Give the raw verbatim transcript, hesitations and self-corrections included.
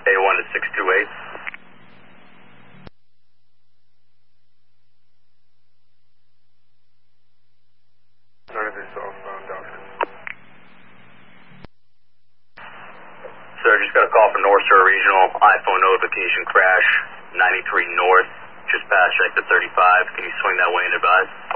A one to six two eight. Sir, just got a call from North Shore Regional, iPhone notification crash, ninety-three North, just past exit thirty-five. Can you swing that way and advise?